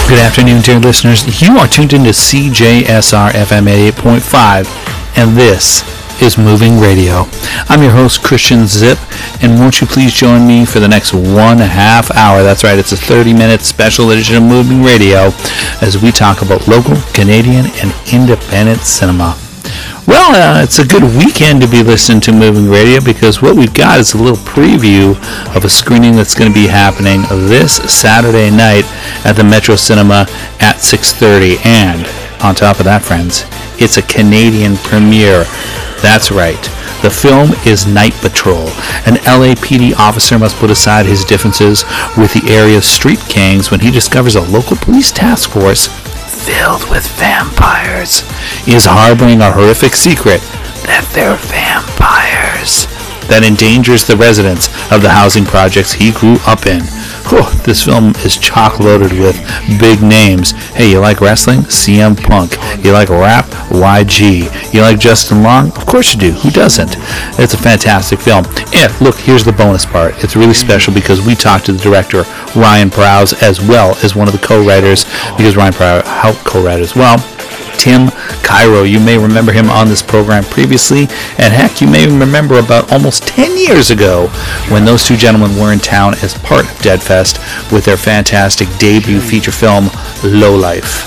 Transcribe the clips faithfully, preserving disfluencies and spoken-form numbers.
Good afternoon, dear listeners. You are tuned into C J S R F M eighty-eight point five, and this is Moving Radio. I'm your host, Christian Zip, and won't you please join me for the next one and a half hour. That's right, it's a thirty-minute special edition of Moving Radio as we talk about local, Canadian, and independent cinema. Well, uh, it's a good weekend to be listening to Moving Radio because what we've got is a little preview of a screening that's going to be happening this Saturday night at the Metro Cinema at six thirty. And on top of that, friends, it's a Canadian premiere. That's right. The film is Night Patrol. An L A P D officer must put aside his differences with the area's street gangs when he discovers a local police task force filled with vampires is harboring a horrific secret that they're vampires that endangers the residents of the housing projects he grew up in. Whew, this film is chock-loaded with big names. Hey, you like wrestling? C M Punk. You like rap? Y G. You like Justin Long? Of course you do. Who doesn't? It's a fantastic film. And look, here's the bonus part. It's really special because we talked to the director, Ryan Prowse, as well as one of the co-writers, because Ryan Prowse helped co-write as well, Tim Cairo. You may remember him on this program previously, and heck, you may remember about almost ten years ago when those two gentlemen were in town as part of Deadfest with their fantastic debut feature film, Lowlife.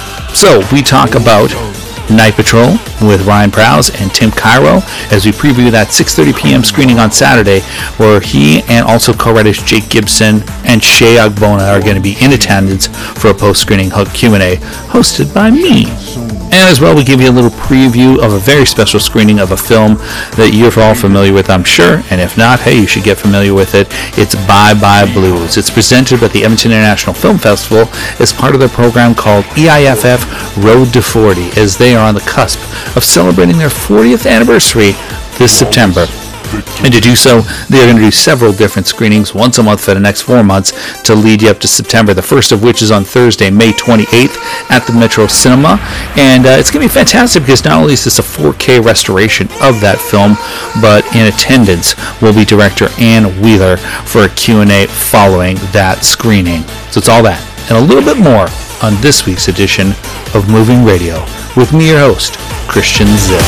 So, we talk about Night Patrol with Ryan Prowse and Tim Cairo as we preview that six thirty p.m. screening on Saturday, where he and also co-writers Jake Gibson and Shay Agbona are going to be in attendance for a post-screening Q and A hosted by me. And as well, we give you a little preview of a very special screening of a film that you're all familiar with, I'm sure, and if not, hey, you should get familiar with it. It's Bye Bye Blues. It's presented at the Edmonton International Film Festival as part of their program called E I F F Road to forty, as they are on the cusp of celebrating their fortieth anniversary this September. And to do so, they are going to do several different screenings once a month for the next four months to lead you up to September, the first of which is on Thursday, May twenty-eighth at the Metro Cinema. And uh, it's going to be fantastic because not only is this a four K restoration of that film, but in attendance will be director Ann Wheeler for a Q and A following that screening. So it's all that and a little bit more on this week's edition of Moving Radio with me, your host, Christian Zip.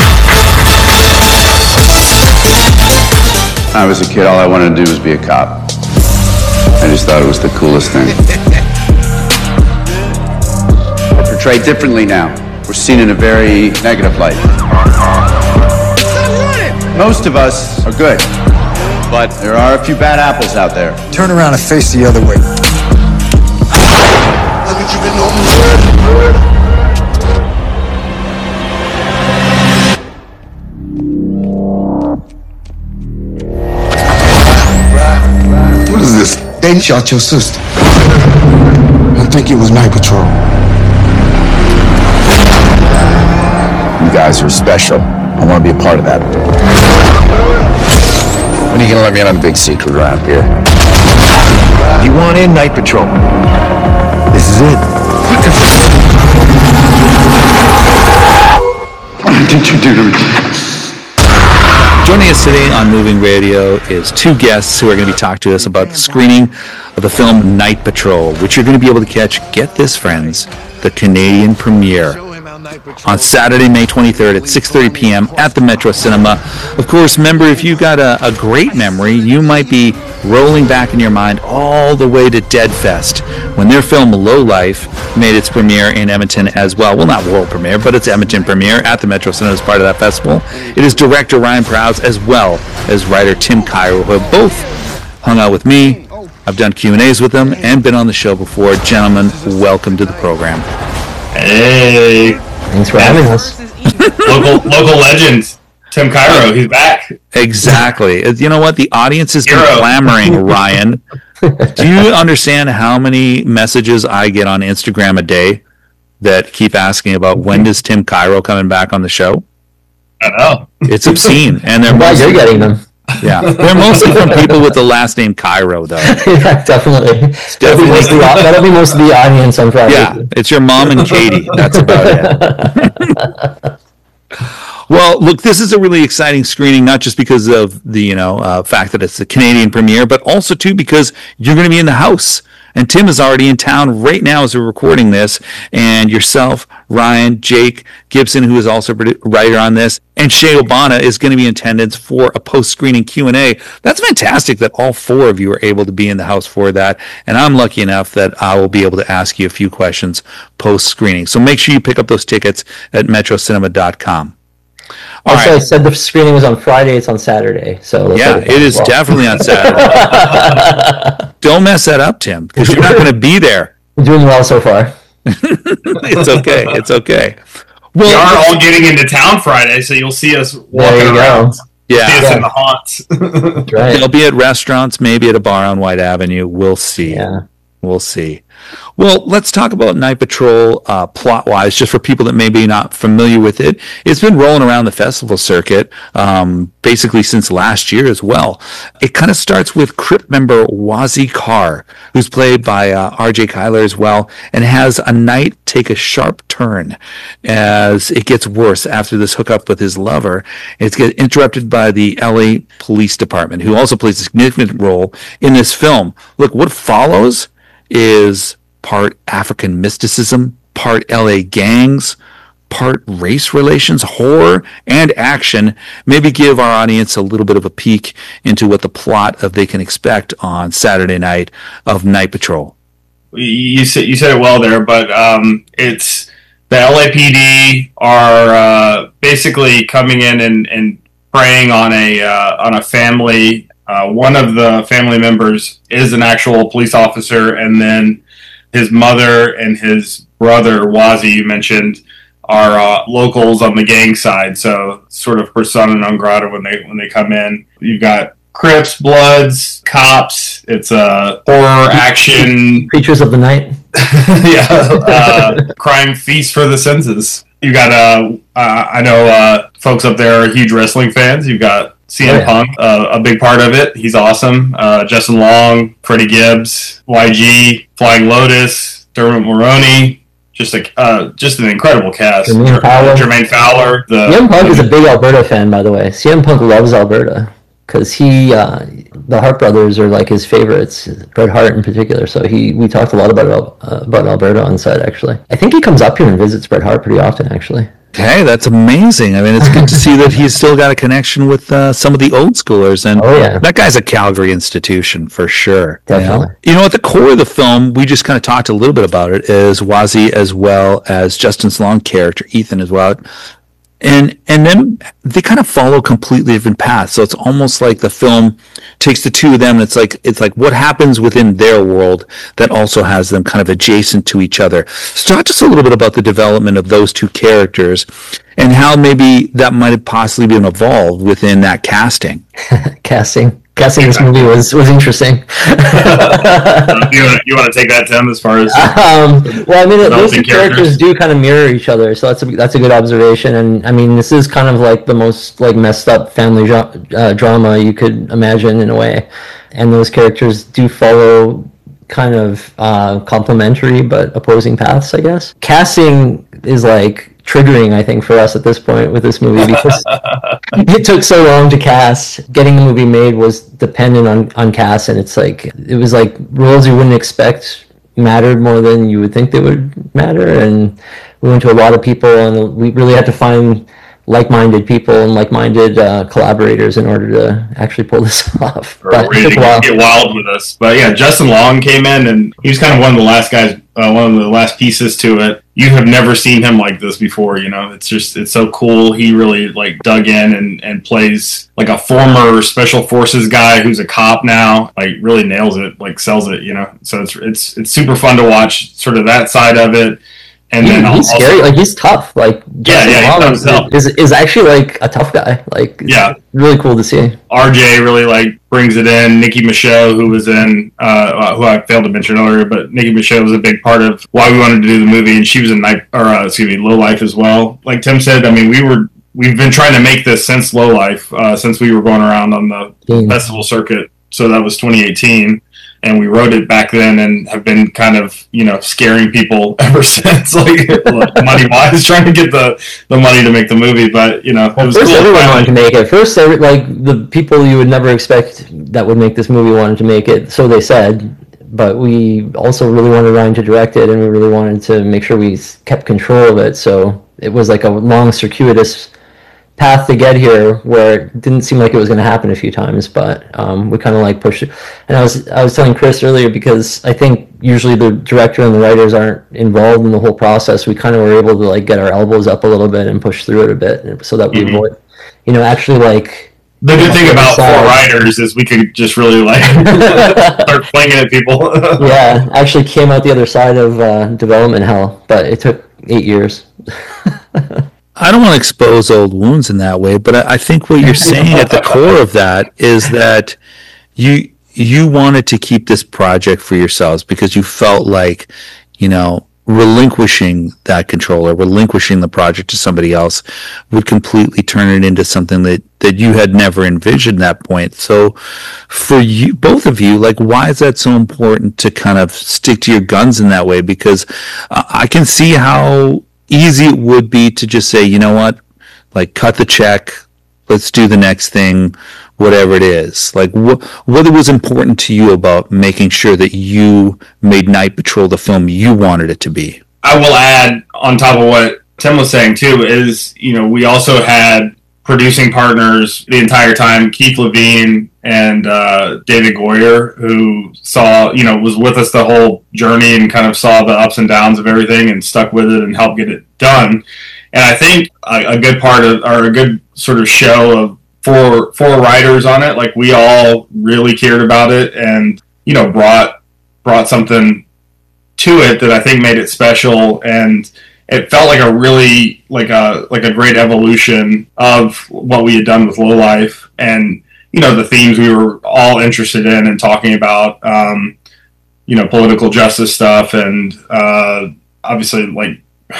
When I was a kid, all I wanted to do was be a cop. I just thought it was the coolest thing. We're portrayed differently now. We're seen in a very negative light. Most of us are good, but there are a few bad apples out there. Turn around and face the other way. What is this? They shot your sister. I think it was Night Patrol. You guys are special. I want to be a part of that. When are you going to let me in on the big secret around here? You want in Night Patrol? This is it. What did you do to me? Joining us today on Moving Radio is two guests who are going to be talking to us about the screening of the film Night Patrol, which you're going to be able to catch, get this friends, the Canadian premiere on Saturday, May twenty-third at six thirty p.m. at the Metro Cinema. Of course, remember, if you've got a, a great memory, you might be rolling back in your mind all the way to Deadfest, when their film Lowlife made its premiere in Edmonton as well. Well, not world premiere, but its Edmonton premiere at the Metro Cinema as part of that festival. It is director Ryan Prowse as well as writer Tim Cairo, who have both hung out with me. I've done Q and A's with them and been on the show before. Gentlemen, welcome to the program. Hey. Thanks for having us. local local legend, Tim Cairo, he's back. Exactly. You know what? The audience has been Hero. clamoring, Ryan. Do you understand how many messages I get on Instagram a day that keep asking about when does Tim Cairo coming back on the show? I know. It's obscene. And they're I'm glad mostly, you're getting them. yeah, they're mostly from people with the last name Cairo, though. Yeah, definitely. That'll be, most of the, that'll be most of the audience on Friday. Yeah, it's your mom and Katie. That's about it. Well, look, this is a really exciting screening, not just because of the, you know, uh, fact that it's the Canadian premiere, but also, too, because you're going to be in the house And Tim is already in town right now as we're recording this. And yourself, Ryan, Jake Gibson, who is also a writer on this, and Shay Obana is going to be in attendance for a post-screening Q and A. That's fantastic that all four of you are able to be in the house for that. And I'm lucky enough that I will be able to ask you a few questions post-screening. So make sure you pick up those tickets at metro cinema dot com. All also, right. I said the screening was on Friday. It's on Saturday. So yeah, it is well. definitely on Saturday. Don't mess that up, Tim, because you're not going to be there. We're doing well so far. It's okay. It's okay. Well, we are all getting into town Friday, so you'll see us walking around. Go. Yeah, see us yeah. in the haunts. Right. They'll be at restaurants, maybe at a bar on White Avenue. We'll see. Yeah. We'll see. Well, let's talk about Night Patrol uh, plot-wise, just for people that may be not familiar with it. It's been rolling around the festival circuit um, basically since last year as well. It kind of starts with Crypt member Wazi Carr, who's played by uh, R J Kyler as well, and has a night take a sharp turn as it gets worse after this hookup with his lover. It's get interrupted by the L A Police Department, who also plays a significant role in this film. Look, what follows is part African mysticism, part L A gangs, part race relations, horror, and action. Maybe give our audience a little bit of a peek into what the plot of they can expect on Saturday night of Night Patrol. You said you said it well there, but um, it's the L A P D are uh, basically coming in and, and preying on a uh, on a family. Uh, one of the family members is an actual police officer, and then his mother and his brother, Wazi, you mentioned, are uh, locals on the gang side, so sort of persona non grata when they when they come in. You've got Crips, Bloods, cops. It's a horror action. Creatures of the night. yeah, uh, crime feast for the senses. You got uh, uh, I know uh, folks up there are huge wrestling fans. You've got C M oh, yeah. Punk, uh, a big part of it. He's awesome. Uh, Justin Long, Freddie Gibbs, Y G, Flying Lotus, Dermot Mulroney. Just a uh, just an incredible cast. Jermaine Fowler. Jermaine Fowler. The, C M Punk is a big Alberta fan, by the way. C M Punk loves Alberta because he, uh, the Hart brothers are like his favorites. Bret Hart in particular. So he, we talked a lot about uh, about Alberta on set. Actually, I think he comes up here and visits Bret Hart pretty often. Actually. Hey, that's amazing. I mean, it's good to see that he's still got a connection with uh, some of the old schoolers. And oh, yeah. that guy's a Calgary institution for sure. Definitely. You know? you know, at the core of the film, we just kind of talked a little bit about it, is Wazi as well as Justin Long's character, Ethan, as well. And and then they kind of follow completely different paths. So it's almost like the film takes the two of them, and it's like it's like what happens within their world that also has them kind of adjacent to each other. So talk just a little bit about the development of those two characters and how maybe that might have possibly been evolved within that casting. casting. Casting this movie was, was interesting. uh, you, want to, you want to take that, Tim, as far as um, well, I mean, those two characters do kind of mirror each other, so that's a that's a good observation. And I mean, this is kind of like the most like messed up family dra- uh, drama you could imagine in a way, and those characters do follow kind of uh, complementary but opposing paths, I guess. Casting is like triggering, I think, for us at this point with this movie because it took so long to cast. Getting the movie made was dependent on, on cast, and it's like it was like roles you wouldn't expect mattered more than you would think they would matter. And we went to a lot of people, and we really had to find like-minded people and like-minded uh, collaborators in order to actually pull this off. But ready to get wild with us. But yeah, Justin Long came in, and he was kind of one of the last guys, uh, one of the last pieces to it. You have never seen him like this before, you know. It's just, it's so cool. He really like dug in and, and plays like a former special forces guy who's a cop now. Like really nails it, like sells it, you know. So it's it's it's super fun to watch sort of that side of it. And he, then he's also, scary. Like he's tough. Like yeah, yeah, is, is is actually like a tough guy. Like yeah, really cool to see. R J really like brings it in. Nikki Michaud, who was in, uh, who I failed to mention earlier, but Nikki Michaud was a big part of why we wanted to do the movie, and she was in Night or uh, excuse me, Low Life as well. Like Tim said, I mean, we were we've been trying to make this since Low Life, uh, since we were going around on the mm. festival circuit. So that was twenty eighteen. And we wrote it back then and have been kind of, you know, scaring people ever since, like, money-wise, trying to get the, the money to make the movie. But, you know, well, it was first cool everyone wanted to make it. First, like, the people you would never expect that would make this movie wanted to make it, so they said. but we also really wanted Ryan to direct it, and we really wanted to make sure we kept control of it. So it was like a long, circuitous path to get here, where it didn't seem like it was going to happen a few times, but um, we kind of like pushed it. And I was I was telling Chris earlier, because I think usually the director and the writers aren't involved in the whole process. We kind of were able to like get our elbows up a little bit and push through it a bit, so that we mm-hmm. avoid, you know, actually like. The good thing about four writers is we could just really like start flinging at people. Yeah, actually came out the other side of uh, development hell, but it took eight years. I don't want to expose old wounds in that way, but I, I think what you're saying at the core of that is that you you wanted to keep this project for yourselves because you felt like, you know, relinquishing that control or relinquishing the project to somebody else would completely turn it into something that, that you had never envisioned at that point. So for you, both of you, like, why is that so important to kind of stick to your guns in that way? Because uh, I can see how easy it would be to just say, you know what, like, cut the check, let's do the next thing, whatever it is. Like, wh- what was important to you about making sure that you made Night Patrol the film you wanted it to be? I will add, on top of what Tim was saying too, is, you know, we also had producing partners the entire time, Keith Levine and uh, David Goyer, who saw, you know, was with us the whole journey and kind of saw the ups and downs of everything and stuck with it and helped get it done. And I think a, a good part of, or a good sort of show of four four writers on it, like, we all really cared about it and, you know, brought brought something to it that I think made it special, and it felt like a really like a like a great evolution of what we had done with Low Life, and, you know, the themes we were all interested in and talking about, um, you know, political justice stuff, and uh, obviously like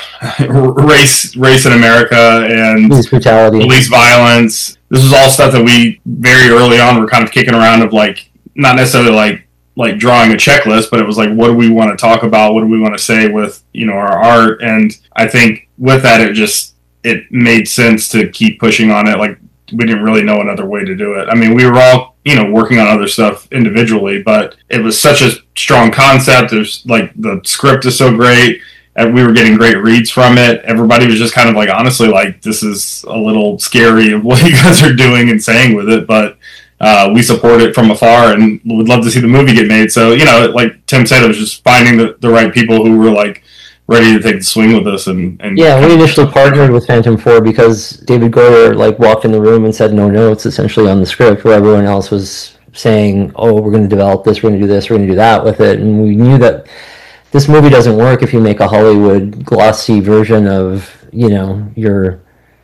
race race in America and police brutality, police violence. This was all stuff that we very early on were kind of kicking around of, like, not necessarily like like drawing a checklist, but it was like, what do we want to talk about? What do we want to say with, you know, our art? And I think with that, it just, it made sense to keep pushing on it. Like, we didn't really know another way to do it. I mean, we were all, you know, working on other stuff individually, but it was such a strong concept. There's like, the script is so great, and we were getting great reads from it. Everybody was just kind of like, honestly, like, this is a little scary of what you guys are doing and saying with it, but Uh, we support it from afar and would love to see the movie get made. So, you know, like Tim said, it was just finding the, the right people who were, like, ready to take the swing with us. And, and yeah, we initially partnered with Phantom four because David Goyer, like, walked in the room and said no notes essentially on the script, where everyone else was saying, oh, we're going to develop this, we're going to do this, we're going to do that with it. And we knew that this movie doesn't work if you make a Hollywood glossy version of, you know, your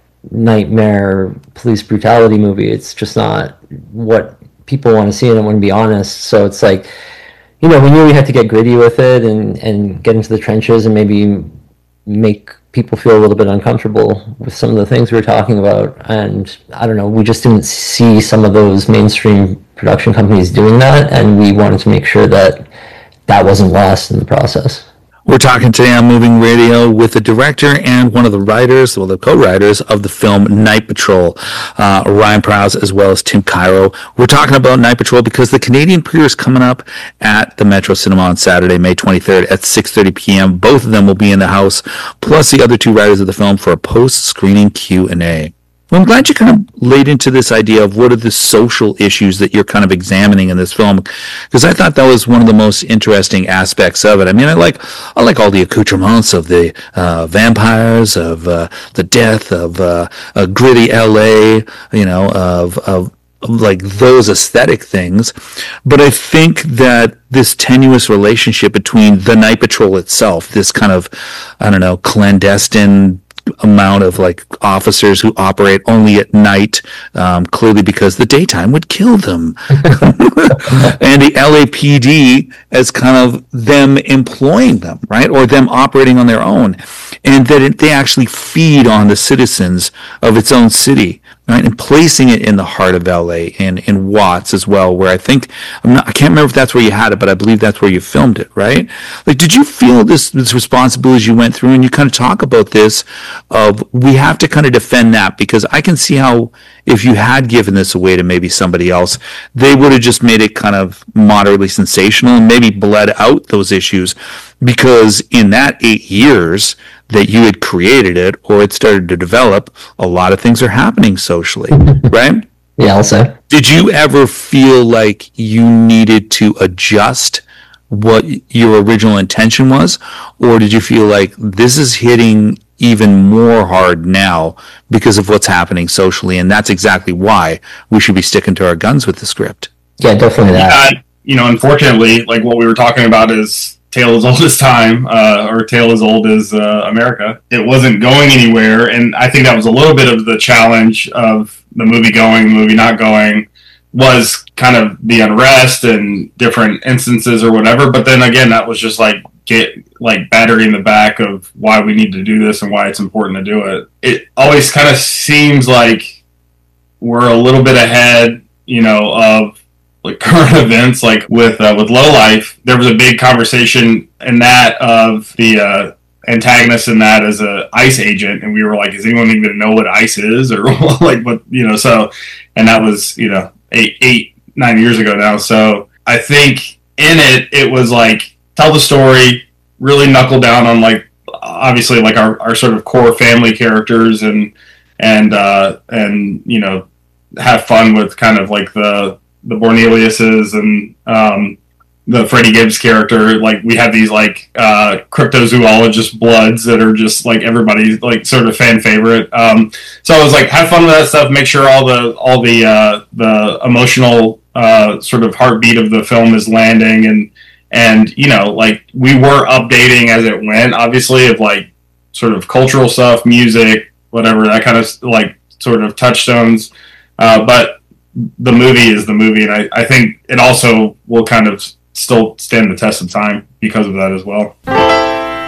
nightmare police brutality movie. It's just not what people want to see, and I want to be honest. So it's like, you know, we knew we had to get gritty with it and and get into the trenches and maybe make people feel a little bit uncomfortable with some of the things we were talking about. And I don't know, we just didn't see some of those mainstream production companies doing that, and we wanted to make sure that that wasn't lost in the process. We're talking today on Moving Radio with the director and one of the writers, well, the co-writers of the film Night Patrol, uh, Ryan Prowse, as well as Tim Cairo. We're talking about Night Patrol because the Canadian premiere is coming up at the Metro Cinema on Saturday, May twenty-third at six thirty p.m. Both of them will be in the house, plus the other two writers of the film for a post-screening Q and A. Well, I'm glad you kind of laid into this idea of what are the social issues that you're kind of examining in this film, because I thought that was one of the most interesting aspects of it. I mean, I like I like all the accoutrements of the uh, vampires, of uh, the death, of uh, a gritty L A, you know, of of like those aesthetic things. But I think that this tenuous relationship between the Night Patrol itself, this kind of, I don't know, clandestine amount of like officers who operate only at night, um, clearly because the daytime would kill them. And the L A P D as kind of them employing them, right? Or them operating on their own. And that it, they actually feed on the citizens of its own city. right, and placing it in the heart of L A and in Watts as well, where I think I'm not, I can't remember if that's where you had it, but I believe that's where you filmed it, right? Like, did you feel this this responsibility as you went through, and you kind of talk about this of we have to kind of defend that, because I can see how if you had given this away to maybe somebody else, they would have just made it kind of moderately sensational and maybe bled out those issues, because in that eight years that you had created it or it started to develop, a lot of things are happening socially, right? Yeah, I'll say. Did you ever feel like you needed to adjust what your original intention was, or did you feel like this is hitting even more hard now because of what's happening socially, and that's exactly why we should be sticking to our guns with the script? Yeah, definitely that. Yeah, you know, unfortunately, like what we were talking about is tale as old as time, uh, or tale as old as uh, America. It wasn't going anywhere, and I think that was a little bit of the challenge of the movie going, the movie not going, was kind of the unrest and different instances or whatever. But then again, that was just like get like battery in the back of why we need to do this and why it's important to do it. It always kind of seems like we're a little bit ahead, you know, of like current events, like with uh, with Low Life. There was a big conversation in that of the uh, antagonist in that as a ICE agent, and we were like, "Does anyone even know what ICE is?" Or like, what, you know? So, and that was, you know, eight, eight, nine years ago now. So I think in it, it was like tell the story, really knuckle down on like obviously like our, our sort of core family characters, and and uh, and you know, have fun with kind of like the the Borneliuses and um, the Freddie Gibbs character. Like we have these like uh, cryptozoologist bloods that are just like everybody's like sort of fan favorite. Um, so I was like, have fun with that stuff. Make sure all the all the uh, the emotional uh, sort of heartbeat of the film is landing, and and you know, like we were updating as it went, obviously, of like sort of cultural stuff, music, whatever, that kind of like sort of touchstones, uh, but the movie is the movie, and I, I think it also will kind of still stand the test of time because of that as well.